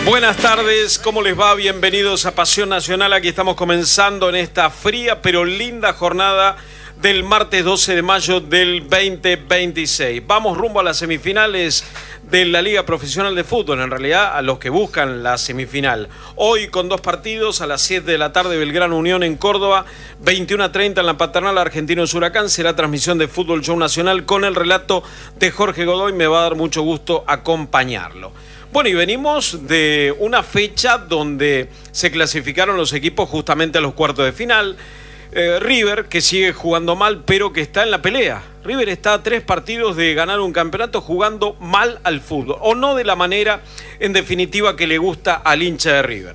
Buenas tardes, ¿cómo les va? Bienvenidos a Pasión Nacional. Aquí estamos comenzando en esta fría pero linda jornada del martes 12 de mayo del 2026. Vamos rumbo a las semifinales de la Liga Profesional de Fútbol, en realidad a los que buscan la semifinal. Hoy con dos partidos, a las 7 de la tarde Belgrano Unión en Córdoba, 21:30 en la Paternal Argentinos Huracán. Será transmisión de Fútbol Show Nacional con el relato de Jorge Godoy. Me va a dar mucho gusto acompañarlo. Bueno, y venimos de una fecha donde se clasificaron los equipos justamente a los cuartos de final. River, que sigue jugando mal, pero que está en la pelea. River está a 3 partidos de ganar un campeonato jugando mal al fútbol, o no de la manera, en definitiva, que le gusta al hincha de River.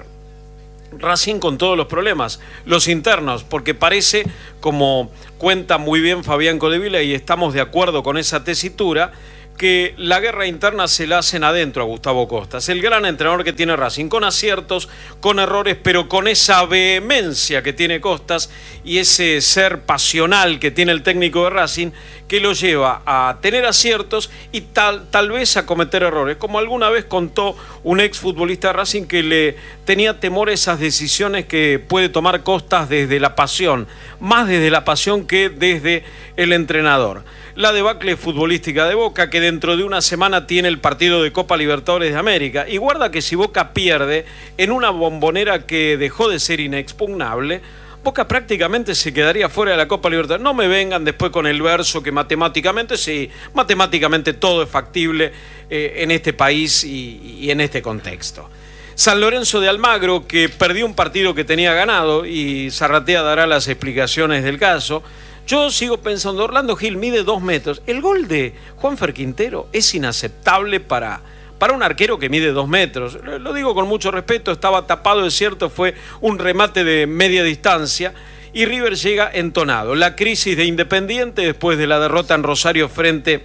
Racing con todos los problemas, los internos, porque parece, como cuenta muy bien Fabián Codevila, y estamos de acuerdo con esa tesitura, que la guerra interna se la hacen adentro a Gustavo Costas, el gran entrenador que tiene Racing, con aciertos, con errores, pero con esa vehemencia que tiene Costas y ese ser pasional que tiene el técnico de Racing, que lo lleva a tener aciertos y tal vez a cometer errores, como alguna vez contó un exfutbolista de Racing que le tenía temor a esas decisiones que puede tomar Costas desde la pasión, más desde la pasión que desde el entrenador. La debacle futbolística de Boca, que dentro de una semana tiene el partido de Copa Libertadores de América. Y guarda que si Boca pierde en una Bombonera que dejó de ser inexpugnable, Boca prácticamente se quedaría fuera de la Copa Libertadores. No me vengan después con el verso que matemáticamente, sí, matemáticamente todo es factible en este país y en este contexto. San Lorenzo de Almagro, que perdió un partido que tenía ganado, y Zarratea dará las explicaciones del caso. Yo sigo pensando, Orlando Gil mide 2 metros. El gol de Juanfer Quintero es inaceptable para un arquero que mide 2 metros. Lo digo con mucho respeto, estaba tapado, es cierto, fue un remate de media distancia y River llega entonado. La crisis de Independiente después de la derrota en Rosario frente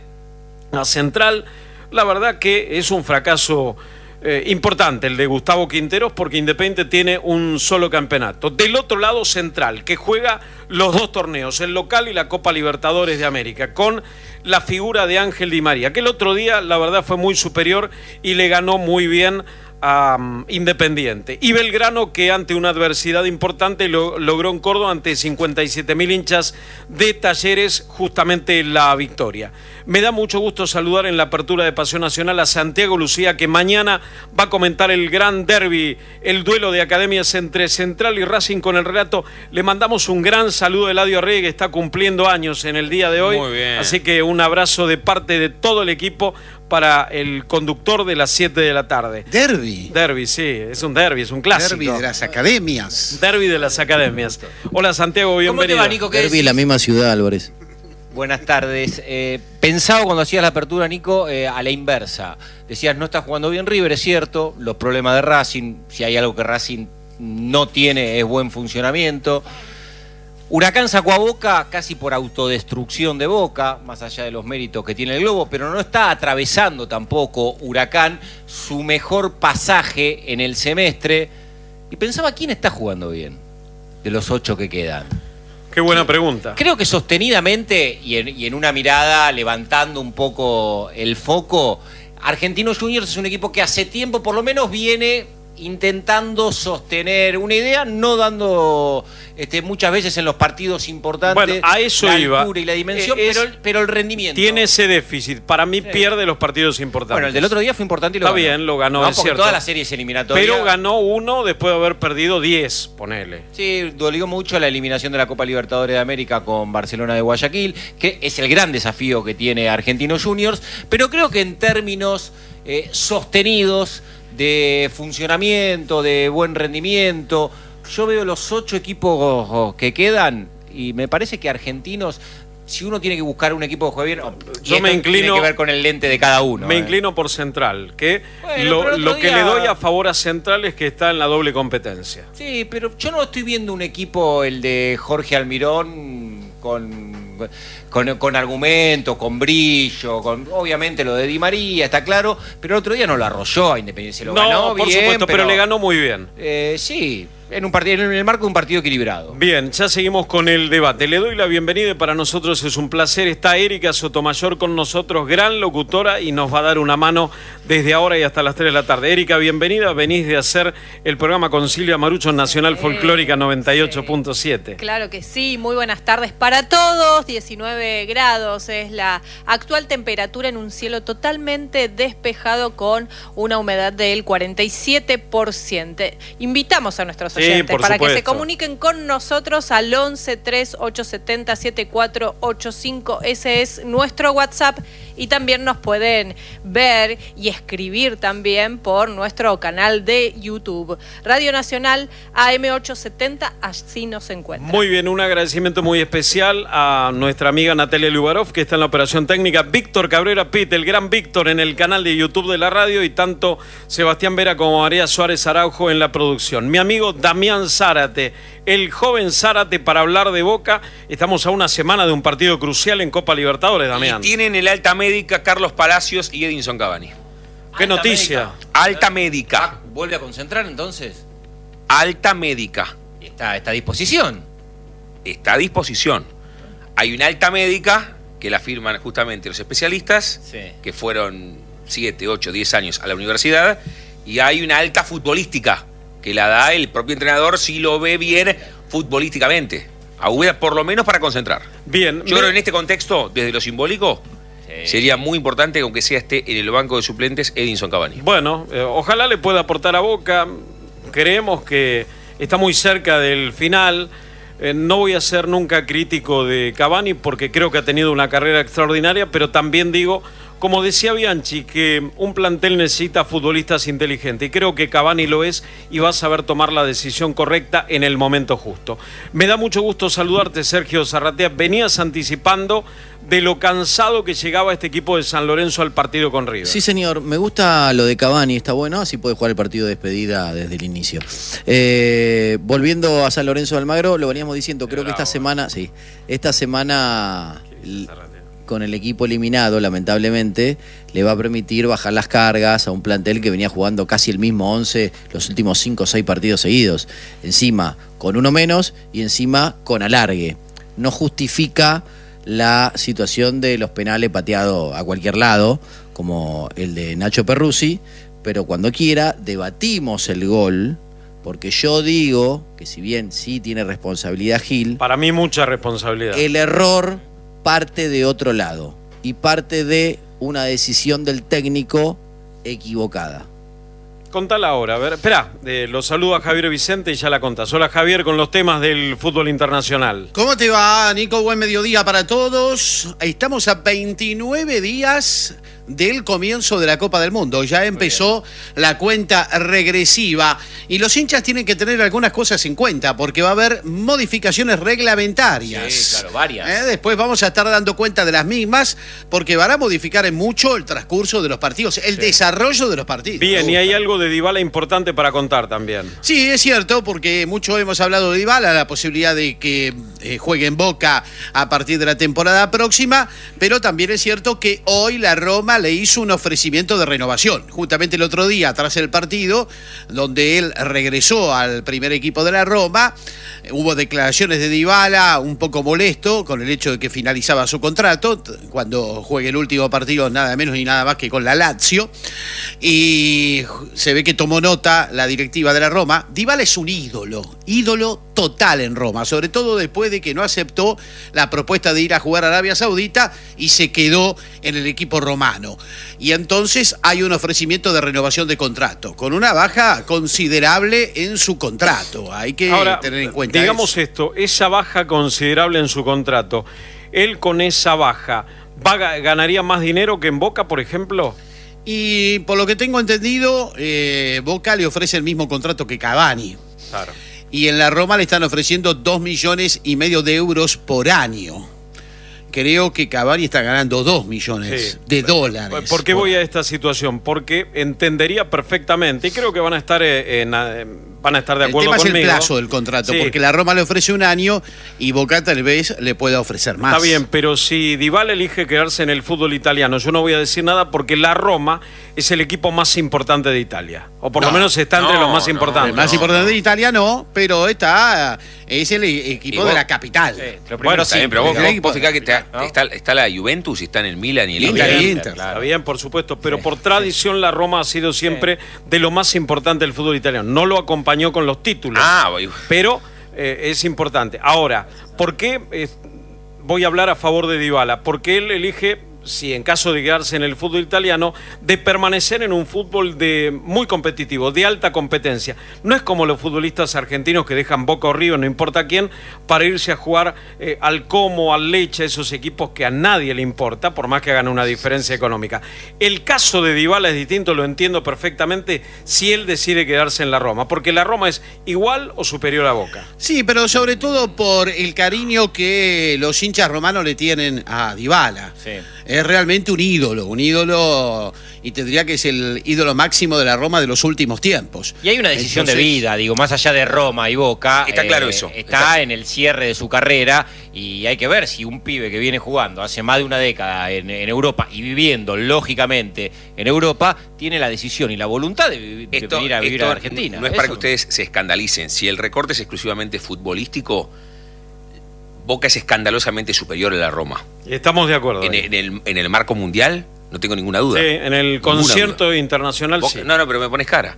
a Central, la verdad que es un fracaso importante el de Gustavo Quinteros, porque Independiente tiene un solo campeonato. Del otro lado, Central, que juega los 2 torneos, el local y la Copa Libertadores de América, con la figura de Ángel Di María, que el otro día la verdad fue muy superior y le ganó muy bien a Independiente. Y Belgrano, que ante una adversidad importante logró en Córdoba ante 57.000 hinchas de Talleres justamente la victoria. Me da mucho gusto saludar en la apertura de Pasión Nacional a Santiago Lucía, que mañana va a comentar el gran derbi, el duelo de academias entre Central y Racing con el relato. Le mandamos un gran saludo a Eladio Arregui, que está cumpliendo años en el día de hoy. Muy bien. Así que un abrazo de parte de todo el equipo para el conductor de las 7 de la tarde. Derbi. Derbi, sí, es un derbi, es un clásico. Derbi de las academias. Derbi de las academias. Hola Santiago, bienvenido. ¿Cómo te va, Nico? Derbi, la misma ciudad, Álvarez. Buenas tardes. Pensaba cuando hacías la apertura, Nico, a la inversa. Decías, no está jugando bien River, es cierto. Los problemas de Racing, si hay algo que Racing no tiene, es buen funcionamiento. Huracán sacó a Boca casi por autodestrucción de Boca, más allá de los méritos que tiene el Globo, pero no está atravesando tampoco Huracán su mejor pasaje en el semestre. Y pensaba, ¿quién está jugando bien de los 8 que quedan? Qué buena pregunta. Creo que sostenidamente y en una mirada levantando un poco el foco, Argentinos Juniors es un equipo que hace tiempo por lo menos viene intentando sostener una idea, no dando muchas veces en los partidos importantes, bueno, a eso la iba. altura y la dimensión, pero el rendimiento. Tiene ese déficit. Para mí pierde los partidos importantes. Bueno, el del otro día fue importante y lo Está ganó. bien, lo ganó, no, es porque cierto. todas las series eliminatorias. Pero ganó uno después de haber perdido 10, ponele. Sí, dolió mucho la eliminación de la Copa Libertadores de América con Barcelona de Guayaquil, que es el gran desafío que tiene Argentinos Juniors, pero creo que en términos sostenidos de funcionamiento, de buen rendimiento, yo veo los 8 equipos que quedan y me parece que Argentinos, si uno tiene que buscar un equipo que juegue bien, yo me inclino, tiene que ver con el lente de cada uno. Me inclino por Central, que bueno, lo que le doy a favor a Central es que está en la doble competencia. Sí, pero yo no estoy viendo un equipo, el de Jorge Almirón, con argumento, con brillo, obviamente lo de Di María, está claro, pero el otro día no lo arrolló a Independiente, se lo ganó por bien, supuesto, pero le ganó muy bien. Sí, en el marco de un partido equilibrado. Bien, ya seguimos con el debate. Le doy la bienvenida y para nosotros es un placer. Está Erika Sotomayor con nosotros, gran locutora, y nos va a dar una mano desde ahora y hasta las 3 de la tarde. Erika, bienvenida. Venís de hacer el programa con Silvia Marucho en Nacional Folclórica 98.7. Sí. Claro que sí. Muy buenas tardes para todos. 19 grados es la actual temperatura en un cielo totalmente despejado con una humedad del 47%. Invitamos a nuestros oyentes para que se comuniquen con nosotros al 11 3 870 7485. Ese es nuestro WhatsApp, y también nos pueden ver y escribir también por nuestro canal de YouTube. Radio Nacional AM870, así nos encuentran. Muy bien, un agradecimiento muy especial a nuestra amiga Natalia Lubarov, que está en la operación técnica, Víctor Cabrera Pitt, el gran Víctor, en el canal de YouTube de la radio, y tanto Sebastián Vera como María Suárez Araujo en la producción. Mi amigo Damián Zárate, el joven Zárate, para hablar de Boca. Estamos a una semana de un partido crucial en Copa Libertadores, Damián. Y tienen el alta médica Carlos Palacios y Edinson Cavani. ¿Qué noticia? Alta médica. ¿Vuelve a concentrar entonces? Alta médica. Está a disposición. Está a disposición. Hay una alta médica que la firman justamente los especialistas, sí, que fueron 7, 8, 10 años a la universidad, y hay una alta futbolística que la da el propio entrenador si lo ve bien futbolísticamente. Por lo menos para concentrar. Bien. Yo creo que en este contexto, desde lo simbólico, sería muy importante que aunque sea esté en el banco de suplentes Edinson Cavani. Bueno, ojalá le pueda aportar a Boca. Creemos que está muy cerca del final. No voy a ser nunca crítico de Cavani porque creo que ha tenido una carrera extraordinaria, pero también digo, como decía Bianchi, que un plantel necesita futbolistas inteligentes, y creo que Cavani lo es y va a saber tomar la decisión correcta en el momento justo. Me da mucho gusto saludarte, Sergio Zarratea. Venías anticipando de lo cansado que llegaba este equipo de San Lorenzo al partido con River. Sí, señor, me gusta lo de Cavani, está bueno, así puede jugar el partido de despedida desde el inicio. Volviendo a San Lorenzo de Almagro, lo veníamos diciendo, creo que esta semana con el equipo eliminado, lamentablemente, le va a permitir bajar las cargas a un plantel que venía jugando casi el mismo 11 los últimos 5 o 6 partidos seguidos. Encima con uno menos y encima con alargue. No justifica la situación de los penales pateados a cualquier lado, como el de Nacho Perruzzi, pero cuando quiera debatimos el gol, porque yo digo que si bien sí tiene responsabilidad Gil, para mí mucha responsabilidad, el error parte de otro lado y parte de una decisión del técnico equivocada. Contala ahora, a ver, espera, lo saludo a Javier Vicente y ya la contás. Hola Javier, con los temas del fútbol internacional. ¿Cómo te va, Nico? Buen mediodía para todos. Estamos a 29 días del comienzo de la Copa del Mundo. Ya empezó la cuenta regresiva y los hinchas tienen que tener algunas cosas en cuenta porque va a haber modificaciones reglamentarias. Sí, claro, varias. Después vamos a estar dando cuenta de las mismas porque van a modificar en mucho el transcurso de los partidos, el desarrollo de los partidos. Bien, y hay algo de Dybala importante para contar también. Sí, es cierto, porque mucho hemos hablado de Dybala, la posibilidad de que juegue en Boca a partir de la temporada próxima, pero también es cierto que hoy la Roma le hizo un ofrecimiento de renovación. Justamente el otro día, tras el partido, donde él regresó al primer equipo de la Roma, hubo declaraciones de Dybala un poco molesto con el hecho de que finalizaba su contrato, cuando juegue el último partido nada menos y nada más que con la Lazio, y se ve que tomó nota la directiva de la Roma. Dybala es un ídolo total en Roma, sobre todo después de que no aceptó la propuesta de ir a jugar a Arabia Saudita y se quedó en el equipo romano. Y entonces hay un ofrecimiento de renovación de contrato, con una baja considerable en su contrato. Hay que tener en cuenta digamos esto, esa baja considerable en su contrato, él con esa baja, ¿ganaría más dinero que en Boca, por ejemplo? Y por lo que tengo entendido, Boca le ofrece el mismo contrato que Cavani. Claro. Y en la Roma le están ofreciendo 2,5 millones de euros por año. Creo que Cavani está ganando 2 millones de dólares. ¿Por qué voy a esta situación? Porque entendería perfectamente, y creo que van a estar de acuerdo conmigo. El tema es el plazo del contrato, porque la Roma le ofrece 1 año y Boca tal vez le pueda ofrecer más. Está bien, pero si Dybala elige quedarse en el fútbol italiano, yo no voy a decir nada porque la Roma es el equipo más importante de Italia. O por lo menos está entre los más importantes. El más importante de Italia no, pero es el equipo de la capital. Sí, Bueno, está bien, pero vos fijás que ¿no? está la Juventus y están el Milan y el Inter. Está bien, por supuesto, pero por tradición la Roma ha sido siempre de lo más importante del fútbol italiano. No lo acompañó con los títulos, pero es importante. Ahora, ¿por qué voy a hablar a favor de Dybala? Porque él elige, si en caso de quedarse en el fútbol italiano, de permanecer en un fútbol muy competitivo, de alta competencia. No es como los futbolistas argentinos que dejan Boca o River, no importa quién, para irse a jugar al Como, al Lecce, esos equipos que a nadie le importa, por más que hagan una diferencia económica. El caso de Dybala es distinto, lo entiendo perfectamente, si él decide quedarse en la Roma, porque la Roma es igual o superior a Boca. Sí, pero sobre todo por el cariño que los hinchas romanos le tienen a Dybala. Sí. Es realmente un ídolo, y tendría que ser el ídolo máximo de la Roma de los últimos tiempos. Y hay una decisión de vida, digo, más allá de Roma y Boca. Está claro eso. Está en el cierre de su carrera y hay que ver si un pibe que viene jugando hace más de una década en Europa y viviendo, lógicamente, en Europa, tiene la decisión y la voluntad de venir a vivir a Argentina. No es para que ustedes se escandalicen. Si el recorte es exclusivamente futbolístico, Boca es escandalosamente superior a la Roma. Estamos de acuerdo. En el marco mundial, no tengo ninguna duda. Sí, en el concierto internacional, Boca, sí. No, pero me pones cara.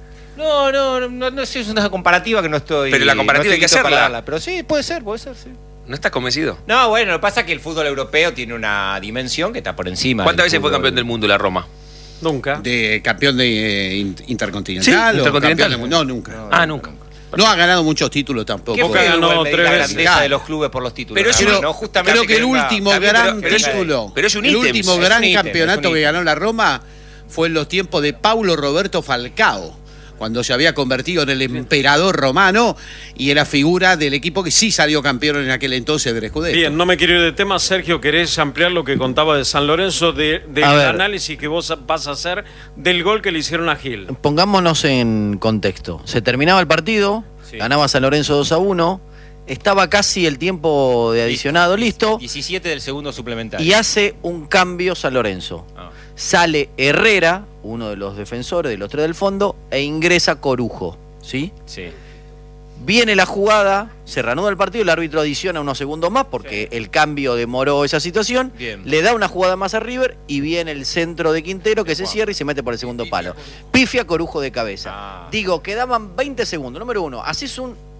No sé, es una comparativa que no estoy... Pero la comparativa hay que hacerla. Pero sí, puede ser, sí. ¿No estás convencido? No, bueno, lo que pasa es que el fútbol europeo tiene una dimensión que está por encima. ¿Cuántas veces fue campeón del mundo la Roma? Nunca. De campeón de Intercontinental. Sí, Intercontinental. No, nunca. Nunca. No ha ganado muchos títulos tampoco. Boca ganó 3 veces. La grandeza de los clubes por los títulos. Pero es ¿no? Justamente creo que el último gran título, pero es un el ítem, último es un gran ítem, campeonato que ganó la Roma fue en los tiempos de Paulo Roberto Falcao, cuando se había convertido en el emperador romano y era figura del equipo que sí salió campeón en aquel entonces del Scudetto. Bien, no me quiero ir de tema. Sergio, ¿querés ampliar lo que contaba de San Lorenzo, del análisis que vos vas a hacer del gol que le hicieron a Gil? Pongámonos en contexto. Se terminaba el partido, Sí. ganaba San Lorenzo 2-1, estaba casi el tiempo de adicionado listo, 17 del segundo suplementario. y hace un cambio San Lorenzo. Sale Herrera, uno de los defensores de los 3 del fondo, e ingresa Corujo, ¿sí? Sí. Viene la jugada, se reanuda el partido, el árbitro adiciona unos segundos más porque el cambio demoró esa situación. Bien. Le da una jugada más a River y viene el centro de Quintero que se cierra y se mete por el segundo palo. Pifia Corujo de cabeza. Digo, quedaban 20 segundos. Número 1, haces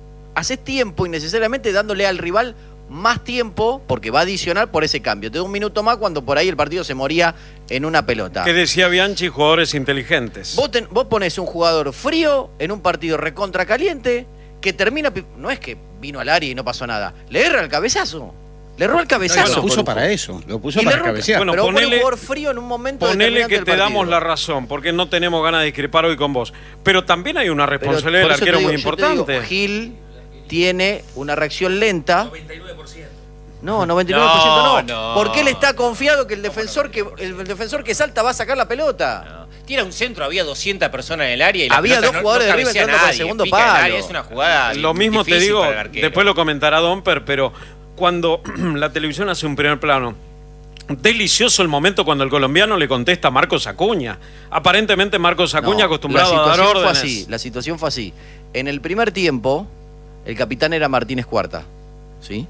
tiempo innecesariamente dándole al rival más tiempo porque va a adicionar por ese cambio. Te da un minuto más cuando por ahí el partido se moría en una pelota. ¿Qué decía Bianchi? Jugadores inteligentes. Vos pones un jugador frío en un partido recontra caliente que termina, no es que vino al área y no pasó nada, le erra el cabezazo, le erró el cabezazo. Lo puso Corujo. para eso, lo puso Y para le erró- cabecear. Bueno, pero vos pones un ponele- jugador frío en un momento Ponele determinante que del te partido. damos la razón, porque no tenemos ganas de discrepar hoy con vos. Pero también hay una Pero responsabilidad por del eso te arquero digo, muy yo te digo, importante. Gil tiene una reacción lenta. 99%. No, 99% no. Porque él está confiado que el defensor que salta va a sacar la pelota. Tira un centro, había 200 personas en el área y la Había pelota dos jugadores de River cabecea entrando para el nadie, segundo pica en el palo. área, es una jugada Lo mismo te difícil digo, para el arquero. después lo comentará Domper, pero cuando la televisión hace un primer plano, delicioso el momento cuando el colombiano le contesta a Marcos Acuña. Aparentemente Marcos Acuña No, acostumbrado a dar fue órdenes. así, la situación fue así. En el primer tiempo, el capitán era Martínez Cuarta, ¿sí?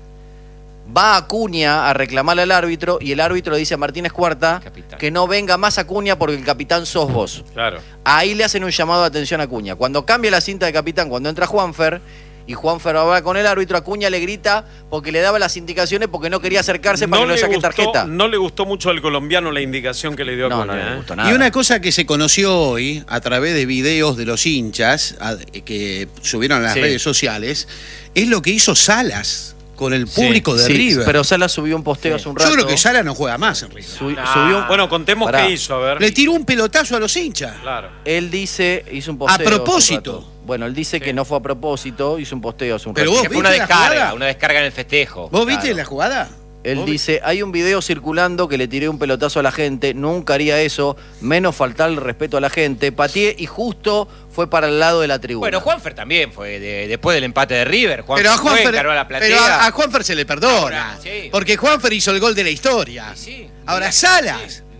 Va Acuña a reclamarle al árbitro y el árbitro le dice a Martínez Cuarta Capitán. que no venga más Acuña porque el capitán sos vos. Claro. Ahí le hacen un llamado de atención a Acuña. Cuando cambia la cinta de capitán, cuando entra Juanfer y Juanfer habla con el árbitro, Acuña le grita porque le daba las indicaciones porque no quería acercarse para que no saque tarjeta. No le gustó mucho al colombiano la indicación que le dio No, Acuña. no le ¿eh? gustó nada. Y una cosa que se conoció hoy a través de videos de los hinchas que subieron a las Sí. redes sociales es lo que hizo Salas con el público de Sí, River. pero Salas subió un posteo hace un rato. Yo creo que Salas no juega más en River. Subió un- Bueno, contemos Pará. qué hizo, a ver. Le tiró un pelotazo a los hinchas. Claro. Él dice, hizo un posteo. A propósito. hace un rato. Bueno, él dice que no fue a propósito, hizo un posteo hace un Pero rato. vos Que fue una ¿viste la descarga, jugada? una descarga en el festejo. ¿Vos viste Claro. la jugada? Él dice, hay un video circulando que le tiré un pelotazo a la gente, nunca haría eso, menos faltar el respeto a la gente, pateé y justo fue para el lado de la tribuna. Bueno, Juanfer también fue después del empate de River. Pero a Juanfer, encaró a la platea. pero a Juanfer se le perdona. Ahora, sí. Porque Juanfer hizo el gol de la historia. Sí. Ahora Salas.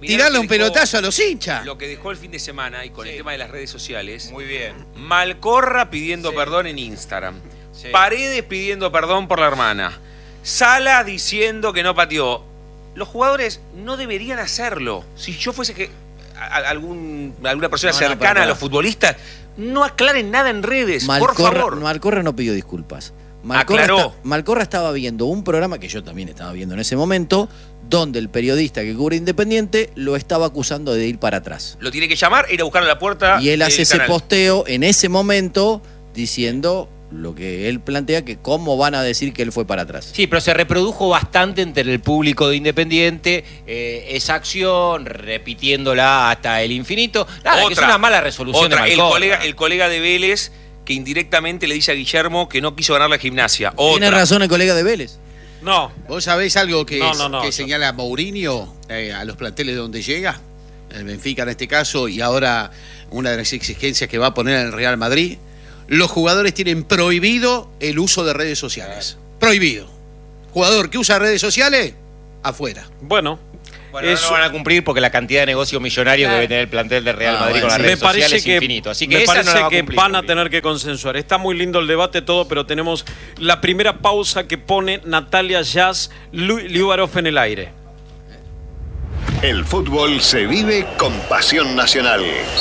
tirarle un pelotazo a los hinchas. Lo que dejó el fin de semana y con el tema de las redes sociales. Muy bien. Malcorra pidiendo perdón en Instagram. Paredes pidiendo perdón por la hermana. Sala diciendo que no pateó. Los jugadores no deberían hacerlo. Si yo fuese que alguna persona cercana a los futbolistas, no aclaren nada en redes, por favor. Malcorra no pidió disculpas. Malcorra estaba viendo un programa que yo también estaba viendo en ese momento, donde el periodista que cubre Independiente lo estaba acusando de ir para atrás. Lo tiene que llamar, ir a buscar a la puerta. Y él hace ese posteo en ese momento diciendo lo que él plantea, que cómo van a decir que él fue para atrás. Sí, pero se reprodujo bastante entre el público de Independiente esa acción, repitiéndola hasta el infinito. Nada, que es una mala resolución de Malcorra. El colega de Vélez, que indirectamente le dice a Guillermo que no quiso ganar la Gimnasia. Tiene razón el colega de Vélez. No. ¿Vos sabés algo que señala Mourinho a los planteles donde llega? El Benfica en este caso, y ahora una de las exigencias que va a poner en el Real Madrid. Los jugadores tienen prohibido el uso de redes sociales. Prohibido. Jugador que usa redes sociales, afuera. Bueno, eso no van a cumplir porque la cantidad de negocio millonario que debe tener el plantel del Real Madrid con las redes sociales es infinito. Así que me parece no que van a tener que consensuar. Está muy lindo el debate todo, pero tenemos la primera pausa que pone Natalia Jazz Liubarov en el aire. El fútbol se vive con pasión nacional.